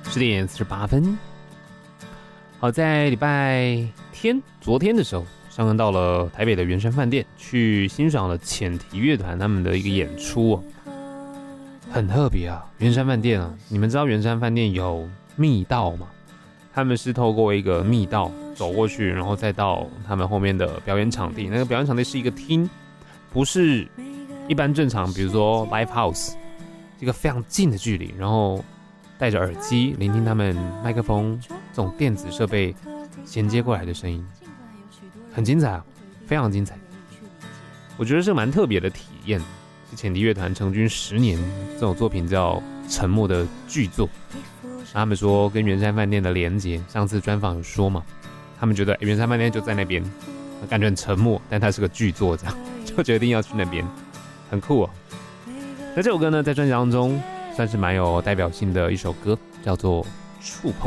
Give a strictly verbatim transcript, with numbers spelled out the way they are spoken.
十点四十八分。好，在礼拜天，昨天的时候，上恩到了台北的圆山饭店，去欣赏了浅提乐团他们的一个演出哦，很特别啊。圆山饭店啊，你们知道圆山饭店有密道吗？他们是透过一个密道走过去，然后再到他们后面的表演场地。那个表演场地是一个厅，不是一般正常，比如说 live house， 一个非常近的距离，然后戴着耳机聆听他们麦克风这种电子设备衔接过来的声音，很精彩啊，非常精彩。我觉得是蛮特别的体验，是浅提乐团成军十年这种作品叫《沉默的巨作》。他们说跟圆山饭店的连结，上次专访有说嘛，他们觉得圆山饭店就在那边，感觉很沉默，但它是个巨作，这样就决定要去那边，很酷哦。那这首歌呢，在专辑当中算是蛮有代表性的一首歌，叫做《触碰》。